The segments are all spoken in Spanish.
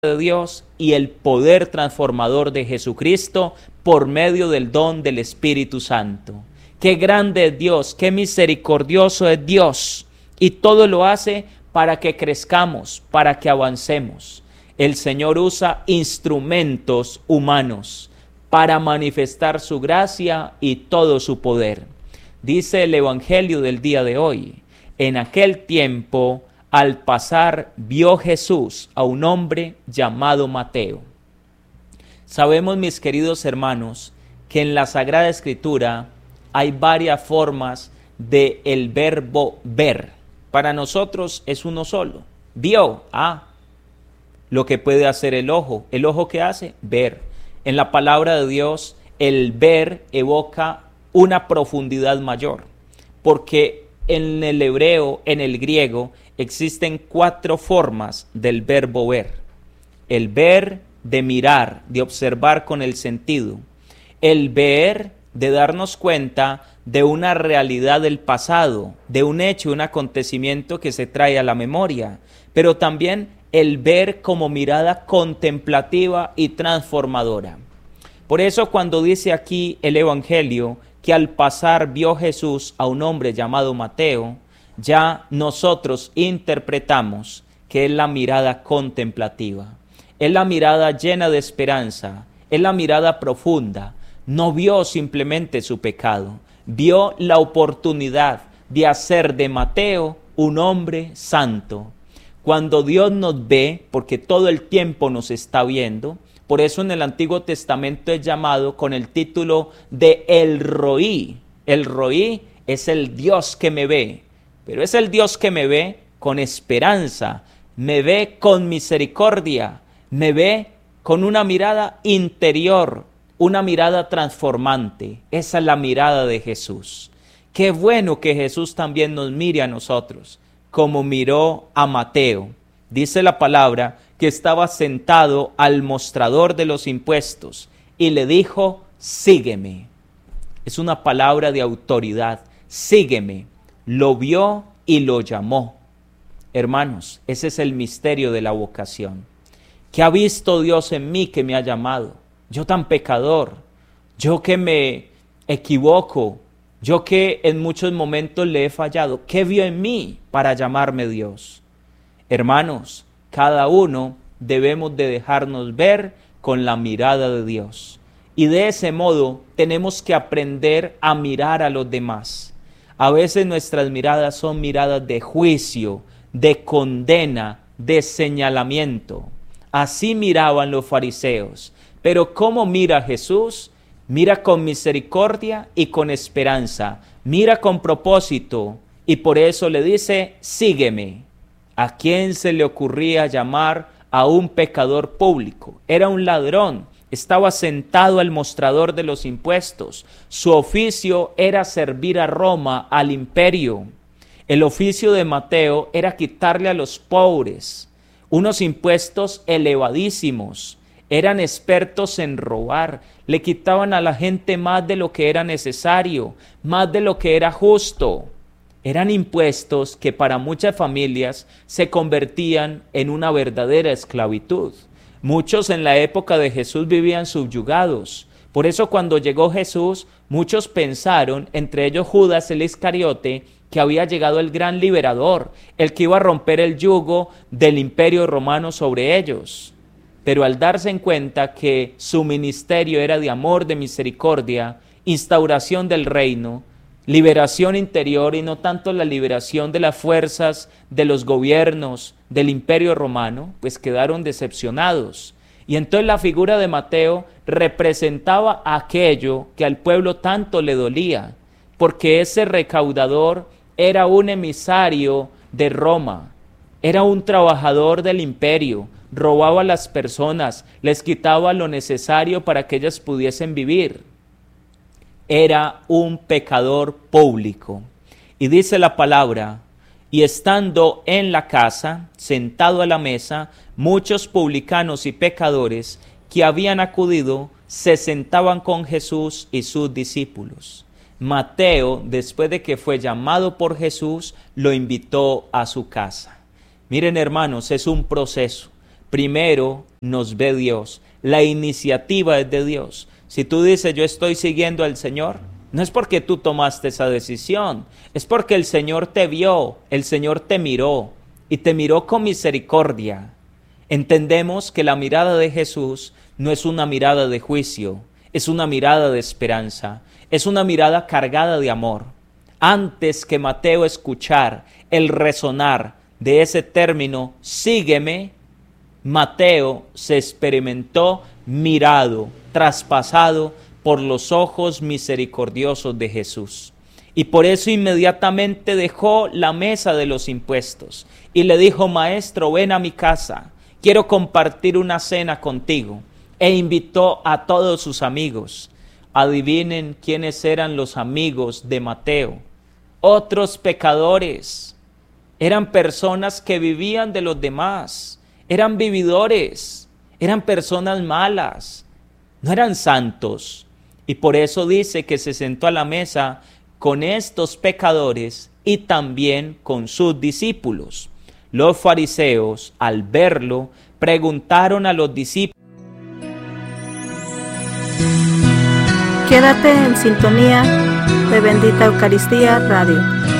de Dios y el poder transformador de Jesucristo por medio del don del Espíritu Santo. Qué grande es Dios, qué misericordioso es Dios, y todo lo hace para que crezcamos, para que avancemos. El Señor usa instrumentos humanos para manifestar su gracia y todo su poder. Dice el Evangelio del día de hoy: en aquel tiempo, al pasar, vio Jesús a un hombre llamado Mateo. Sabemos, mis queridos hermanos, que en la Sagrada Escritura hay varias formas del verbo ver. Para nosotros es uno solo. Vio, lo que puede hacer el ojo. ¿El ojo qué hace? Ver. En la palabra de Dios, el ver evoca una profundidad mayor, porque en el hebreo, en el griego, existen 4 formas del verbo ver. El ver de mirar, de observar con el sentido. El ver de darnos cuenta de una realidad del pasado, de un hecho, un acontecimiento que se trae a la memoria. Pero también el ver como mirada contemplativa y transformadora. Por eso cuando dice aquí el Evangelio que al pasar vio Jesús a un hombre llamado Mateo, ya nosotros interpretamos que es la mirada contemplativa, es la mirada llena de esperanza, es la mirada profunda. No vio simplemente su pecado, vio la oportunidad de hacer de Mateo un hombre santo. Cuando Dios nos ve, porque todo el tiempo nos está viendo, por eso en el Antiguo Testamento es llamado con el título de El Roí. El Roí es el Dios que me ve, pero es el Dios que me ve con esperanza, me ve con misericordia, me ve con una mirada interior, una mirada transformante. Esa es la mirada de Jesús. Qué bueno que Jesús también nos mire a nosotros, como miró a Mateo. Dice la palabra que estaba sentado al mostrador de los impuestos y le dijo: sígueme. Es una palabra de autoridad. Sígueme. Lo vio y lo llamó. Hermanos, ese es el misterio de la vocación. ¿Qué ha visto Dios en mí que me ha llamado? Yo tan pecador, yo que me equivoco, yo que en muchos momentos le he fallado. ¿Qué vio en mí para llamarme Dios? Hermanos, cada uno debemos de dejarnos ver con la mirada de Dios. Y de ese modo tenemos que aprender a mirar a los demás. A veces nuestras miradas son miradas de juicio, de condena, de señalamiento. Así miraban los fariseos. Pero ¿cómo mira Jesús? Mira con misericordia y con esperanza. Mira con propósito. Y por eso le dice: sígueme. ¿A quién se le ocurría llamar a un pecador público? Era un ladrón. Estaba sentado al mostrador de los impuestos. Su oficio era servir a Roma, al imperio. El oficio de Mateo era quitarle a los pobres unos impuestos elevadísimos. Eran expertos en robar. Le quitaban a la gente más de lo que era necesario, más de lo que era justo. Eran impuestos que para muchas familias se convertían en una verdadera esclavitud. Muchos en la época de Jesús vivían subyugados. Por eso cuando llegó Jesús, muchos pensaron, entre ellos Judas el Iscariote, que había llegado el gran liberador, el que iba a romper el yugo del imperio romano sobre ellos. Pero al darse en cuenta que su ministerio era de amor, de misericordia, instauración del reino, liberación interior y no tanto la liberación de las fuerzas de los gobiernos del imperio romano, pues quedaron decepcionados. Y entonces la figura de Mateo representaba aquello que al pueblo tanto le dolía, porque ese recaudador era un emisario de Roma, era un trabajador del imperio, robaba a las personas, les quitaba lo necesario para que ellas pudiesen vivir. Era un pecador público. Y dice la palabra: y estando en la casa, sentado a la mesa, muchos publicanos y pecadores que habían acudido se sentaban con Jesús y sus discípulos. Mateo, después de que fue llamado por Jesús, lo invitó a su casa. Miren, hermanos, es un proceso. Primero, nos ve Dios. La iniciativa es de Dios. Si tú dices, yo estoy siguiendo al Señor, no es porque tú tomaste esa decisión, es porque el Señor te vio, el Señor te miró y te miró con misericordia. Entendemos que la mirada de Jesús no es una mirada de juicio, es una mirada de esperanza, es una mirada cargada de amor. Antes que Mateo escuchar el resonar de ese término, sígueme, Mateo se experimentó mirado, traspasado por los ojos misericordiosos de Jesús. Y por eso inmediatamente dejó la mesa de los impuestos y le dijo, maestro, ven a mi casa, quiero compartir una cena contigo. E invitó a todos sus amigos. Adivinen quiénes eran los amigos de Mateo. Otros pecadores. Eran personas que vivían de los demás. Eran vividores. Eran personas malas. No eran santos. Y por eso dice que se sentó a la mesa con estos pecadores y también con sus discípulos. Los fariseos, al verlo, preguntaron a los discípulos. Quédate en sintonía de Bendita Eucaristía Radio.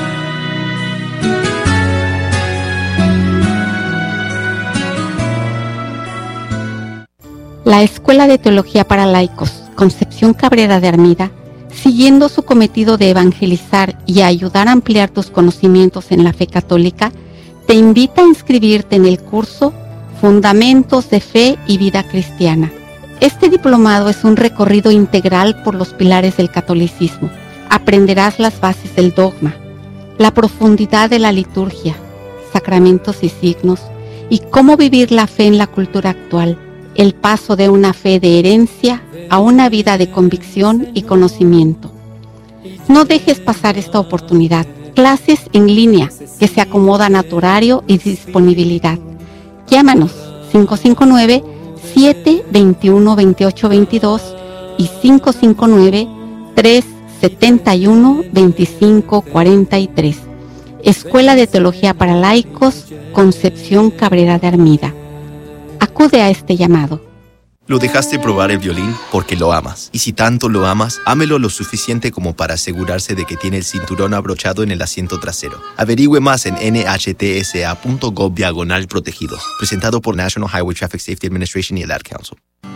La Escuela de Teología para Laicos, Concepción Cabrera de Armida, siguiendo su cometido de evangelizar y ayudar a ampliar tus conocimientos en la fe católica, te invita a inscribirte en el curso Fundamentos de Fe y Vida Cristiana. Este diplomado es un recorrido integral por los pilares del catolicismo. Aprenderás las bases del dogma, la profundidad de la liturgia, sacramentos y signos, y cómo vivir la fe en la cultura actual, el paso de una fe de herencia a una vida de convicción y conocimiento. No dejes pasar esta oportunidad. Clases en línea que se acomodan a tu horario y disponibilidad. Llámanos 559-721-2822 y 559-371-2543. Escuela de Teología para Laicos, Concepción Cabrera de Armida. Acude a este llamado. Lo dejaste probar el violín porque lo amas. Y si tanto lo amas, ámelo lo suficiente como para asegurarse de que tiene el cinturón abrochado en el asiento trasero. Averigüe más en nhtsa.gov/protegidos. Presentado por National Highway Traffic Safety Administration y el Ad Council.